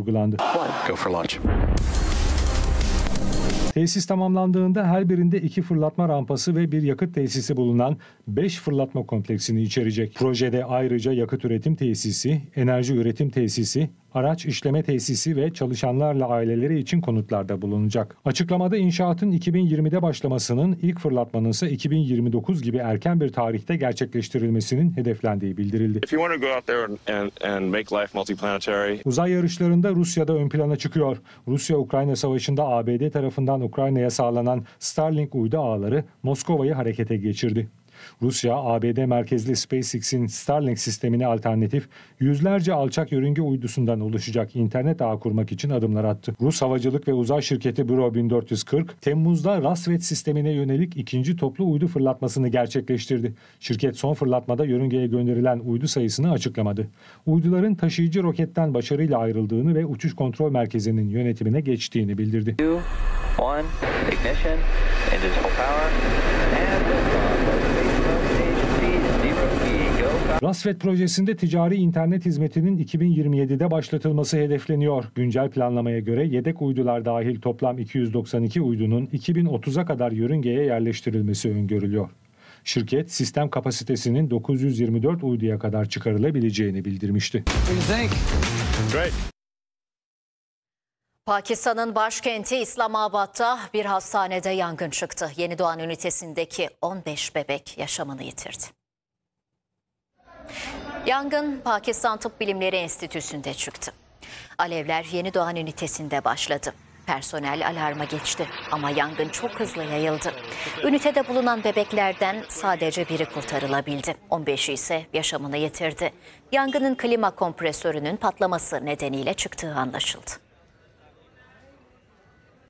uygulandı. Go for launch. Tesis tamamlandığında her birinde 2 fırlatma rampası ve bir yakıt tesisi bulunan 5 fırlatma kompleksini içerecek. Projede ayrıca yakıt üretim tesisi, enerji üretim tesisi, araç işleme tesisi ve çalışanlarla aileleri için konutlarda bulunacak. Açıklamada inşaatın 2020'de başlamasının, ilk fırlatmanın ise 2029 gibi erken bir tarihte gerçekleştirilmesinin hedeflendiği bildirildi. Uzay yarışlarında Rusya'da ön plana çıkıyor. Rusya-Ukrayna savaşında ABD tarafından Ukrayna'ya sağlanan Starlink uydu ağları Moskova'yı harekete geçirdi. Rusya, ABD merkezli SpaceX'in Starlink sistemine alternatif yüzlerce alçak yörünge uydusundan oluşacak internet ağı kurmak için adımlar attı. Rus havacılık ve uzay şirketi Buro 1440, Temmuz'da Rassvet sistemine yönelik ikinci toplu uydu fırlatmasını gerçekleştirdi. Şirket son fırlatmada yörüngeye gönderilen uydu sayısını açıklamadı. Uyduların taşıyıcı roketten başarıyla ayrıldığını ve uçuş kontrol merkezinin yönetimine geçtiğini bildirdi. 2, 1, ignition, engines full power, Rassvet projesinde ticari internet hizmetinin 2027'de başlatılması hedefleniyor. Güncel planlamaya göre yedek uydular dahil toplam 292 uydunun 2030'a kadar yörüngeye yerleştirilmesi öngörülüyor. Şirket sistem kapasitesinin 924 uyduya kadar çıkarılabileceğini bildirmişti. Pakistan'ın başkenti İslamabad'da bir hastanede yangın çıktı. Yeni doğan ünitesindeki 15 bebek yaşamını yitirdi. Yangın Pakistan Tıp Bilimleri Enstitüsü'nde çıktı. Alevler yeni doğan ünitesinde başladı. Personel alarma geçti ama yangın çok hızlı yayıldı. Ünitede bulunan bebeklerden sadece biri kurtarılabildi. 15'i ise yaşamını yitirdi. Yangının klima kompresörünün patlaması nedeniyle çıktığı anlaşıldı.